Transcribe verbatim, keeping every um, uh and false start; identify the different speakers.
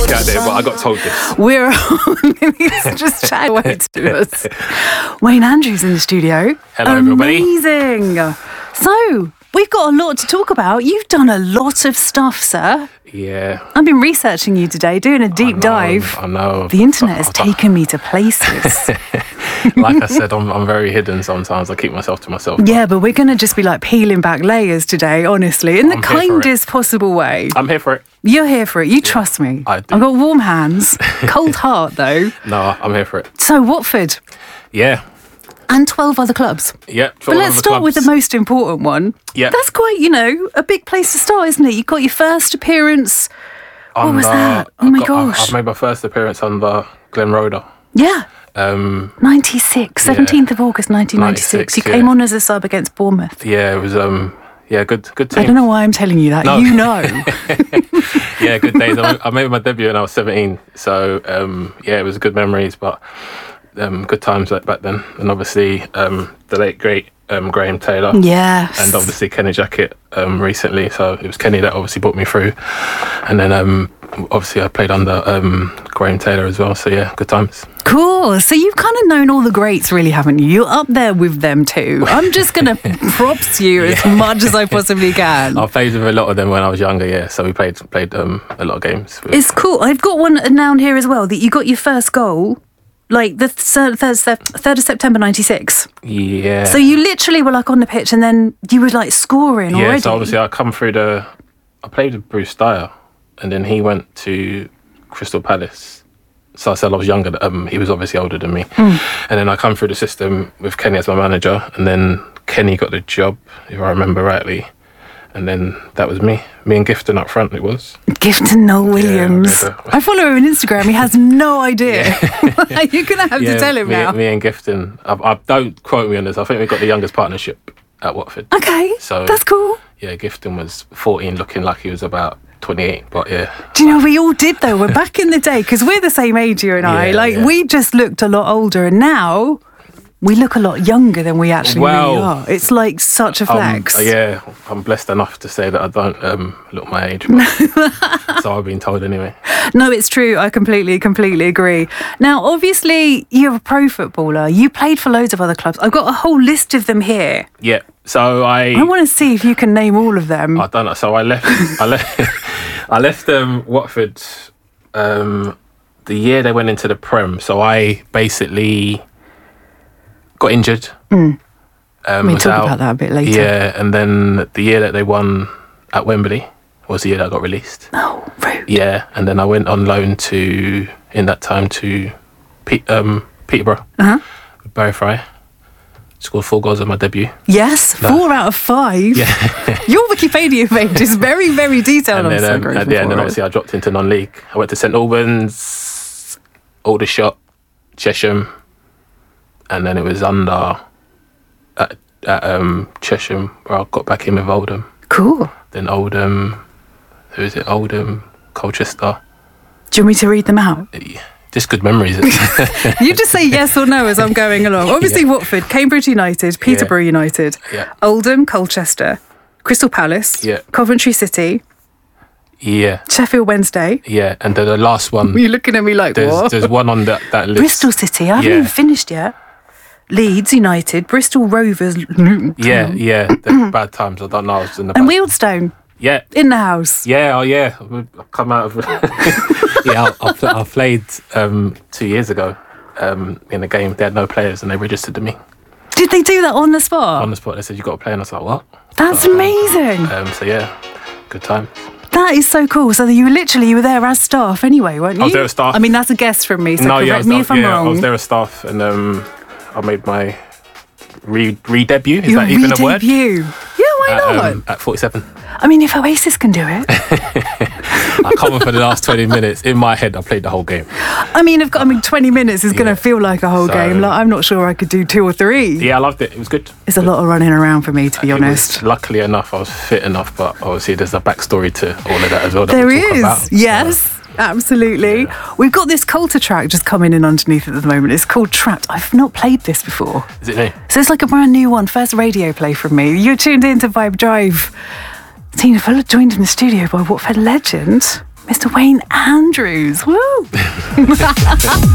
Speaker 1: joke out there, but I got told this.
Speaker 2: We're he's just chatting away to us. Wayne Andrews in the studio.
Speaker 1: Hello, everybody.
Speaker 2: Amazing. So, we've got a lot to talk about. You've done a lot of stuff, sir.
Speaker 1: Yeah.
Speaker 2: I've been researching you today, doing a deep
Speaker 1: I know,
Speaker 2: dive.
Speaker 1: I know.
Speaker 2: The internet has taken me to places.
Speaker 1: Like I said, I'm, I'm very hidden sometimes. I keep myself to myself.
Speaker 2: Yeah, but we're going to just be like peeling back layers today, honestly, in the
Speaker 1: I'm here for it.
Speaker 2: kindest possible way.
Speaker 1: I'm here for it.
Speaker 2: You're here for it. You trust me.
Speaker 1: I do.
Speaker 2: I've got warm hands, cold heart though.
Speaker 1: No, I'm here for it.
Speaker 2: So Watford
Speaker 1: Yeah.
Speaker 2: and twelve other clubs.
Speaker 1: Yeah.
Speaker 2: But let's start with the most important one.
Speaker 1: Yeah.
Speaker 2: That's quite, you know, a big place to start, isn't it? You got your first appearance. What was that? Oh my gosh.
Speaker 1: I've made my first appearance under Glenn Roeder.
Speaker 2: Yeah.
Speaker 1: Um,
Speaker 2: ninety-six, seventeenth of August nineteen ninety-six.
Speaker 1: ninety-six,
Speaker 2: You
Speaker 1: yeah.
Speaker 2: came on as a sub against Bournemouth.
Speaker 1: yeah, it was um, yeah, good, good team.
Speaker 2: I don't know why I'm telling you that.
Speaker 1: No.
Speaker 2: You know.
Speaker 1: Yeah, good days. I I made my debut when I was seventeen, so um, yeah, it was good memories, but um, good times like back then. And obviously, um, the late great um, Graham Taylor,
Speaker 2: Yes.
Speaker 1: and obviously Kenny Jackett um, recently. So it was Kenny that obviously brought me through, and then um, obviously I played under um, Graham Taylor as well. So yeah, good times.
Speaker 2: Cool. So you've kind of known all the greats, really, haven't you? You're up there with them too. I'm just going to props you as much as I possibly can.
Speaker 1: I played with a lot of them when I was younger. Yeah, so we played played um, a lot of games. With,
Speaker 2: It's cool. I've got one down here as well, that you got your first goal, like the third, third, third of September ninety-six.
Speaker 1: yeah.
Speaker 2: So you literally were like on the pitch and then you were like scoring
Speaker 1: Yeah,
Speaker 2: already.
Speaker 1: so obviously I come through the... I played with Bruce Dyer, and then he went to Crystal Palace. So I said I was younger, um, he was obviously older than me.
Speaker 2: Mm.
Speaker 1: And then I come through the system with Kenny as my manager, and then Kenny got the job, if I remember rightly. And then that was me. Me and Gifton up front, it was.
Speaker 2: Gifton Noel Williams.
Speaker 1: Yeah,
Speaker 2: I follow him on Instagram. He has no idea. You're going to have to tell him
Speaker 1: me,
Speaker 2: now.
Speaker 1: Me and Gifton. I, I, don't quote me on this. I think we got the youngest partnership at Watford.
Speaker 2: Okay,
Speaker 1: So
Speaker 2: that's cool.
Speaker 1: Yeah, Gifton was fourteen, looking like he was about twenty-eight, but yeah.
Speaker 2: Do you know, we all did though. We're back in the day, because we're the same age, you and I.
Speaker 1: Yeah,
Speaker 2: Like,
Speaker 1: yeah.
Speaker 2: we just looked a lot older, and now we look a lot younger than we actually
Speaker 1: Well,
Speaker 2: really are. It's like such a
Speaker 1: Um,
Speaker 2: flex.
Speaker 1: yeah, I'm blessed enough to say that I don't um, look my age, but so I've been told anyway.
Speaker 2: No, it's true. I completely, completely agree. Now, obviously, you're a pro footballer. You played for loads of other clubs. I've got a whole list of them here.
Speaker 1: Yeah, so I
Speaker 2: I want to see if you can name all of them.
Speaker 1: I don't know. So I left I left I left um, Watford um, the year they went into the Prem. So I basically got injured.
Speaker 2: Mm.
Speaker 1: Um,
Speaker 2: We'll
Speaker 1: was
Speaker 2: talk
Speaker 1: out.
Speaker 2: about that a bit later.
Speaker 1: Yeah, and then the year that they won at Wembley was the year that I got released.
Speaker 2: Oh, rude.
Speaker 1: Yeah, and then I went on loan to in that time to Pe- um, Peterborough.
Speaker 2: Uh-huh.
Speaker 1: With Barry Fry. Scored four goals on my debut.
Speaker 2: Yes,
Speaker 1: No.
Speaker 2: four out of five.
Speaker 1: Yeah.
Speaker 2: Your Wikipedia page is very, very detailed.
Speaker 1: and
Speaker 2: I'm
Speaker 1: then,
Speaker 2: so
Speaker 1: um,
Speaker 2: grateful
Speaker 1: and, yeah, and
Speaker 2: for
Speaker 1: then
Speaker 2: it.
Speaker 1: obviously I dropped into non-league. I went to St Albans, Aldershot, Chesham, and then it was under at, at um, Chesham where I got back in with Oldham.
Speaker 2: Cool.
Speaker 1: Then Oldham, who is it? Oldham, Colchester.
Speaker 2: Do you want me to read them out?
Speaker 1: Yeah, just good memories.
Speaker 2: You just say yes or no as I'm going along. Obviously,
Speaker 1: Yeah.
Speaker 2: Watford, Cambridge United, Peterborough United,
Speaker 1: Yeah.
Speaker 2: Oldham, Colchester, Crystal Palace,
Speaker 1: Yeah.
Speaker 2: Coventry City,
Speaker 1: Yeah,
Speaker 2: Sheffield Wednesday.
Speaker 1: yeah. And then the last one,
Speaker 2: You're looking at me like,
Speaker 1: there's,
Speaker 2: what?
Speaker 1: there's one on that, that list.
Speaker 2: Bristol City. I haven't
Speaker 1: Yeah.
Speaker 2: even finished yet. Leeds United, Bristol Rovers,
Speaker 1: Yeah, yeah. The bad times. I don't know. I was in the
Speaker 2: and
Speaker 1: bad-
Speaker 2: Wealdstone
Speaker 1: Yeah,
Speaker 2: in the house.
Speaker 1: yeah, oh yeah. I've come out of. yeah, I, I, pl- I played um, two years ago um, in a game. They had no players and they registered to me
Speaker 2: Did they do that on the spot?
Speaker 1: on the spot. They said, you got to play. And I was like, what?
Speaker 2: That's amazing.
Speaker 1: Um, so yeah, good time.
Speaker 2: That is so cool. So you were literally, you were there as staff anyway, weren't you?
Speaker 1: I was there as staff.
Speaker 2: I mean, that's a guess from me, so
Speaker 1: no,
Speaker 2: correct
Speaker 1: yeah, I was,
Speaker 2: me
Speaker 1: I-
Speaker 2: if I'm
Speaker 1: yeah,
Speaker 2: wrong.
Speaker 1: I was there as staff and um, I made my re re debut. Is
Speaker 2: Your
Speaker 1: that even a word?
Speaker 2: re-debut. Yeah, why
Speaker 1: At,
Speaker 2: not?
Speaker 1: um, at forty-seven.
Speaker 2: I mean, if Oasis can do it.
Speaker 1: I covered for the last twenty minutes. In my head, I played the whole game.
Speaker 2: I mean, I've got, I mean, twenty minutes is going
Speaker 1: Yeah.
Speaker 2: to feel like a whole
Speaker 1: So-
Speaker 2: game. Like, I'm not sure I could do two or three.
Speaker 1: Yeah, I loved it. It was good.
Speaker 2: It's a lot of running around for me, to be
Speaker 1: It was-
Speaker 2: honest.
Speaker 1: luckily enough, I was fit enough, but obviously there's a backstory to all of that as well. That
Speaker 2: There
Speaker 1: we'll talk
Speaker 2: is.
Speaker 1: about.
Speaker 2: Yes. Absolutely.
Speaker 1: Yeah.
Speaker 2: We've got this Coulter track just coming in underneath it at the moment. It's called Trapped. I've not played this before.
Speaker 1: Is it new?
Speaker 2: So it's like a brand new one. First radio play from me. You're tuned in to Vibe Drive. Tina Fuller joined in the studio by Watford legend, Mister Wayne Andrews. Woo!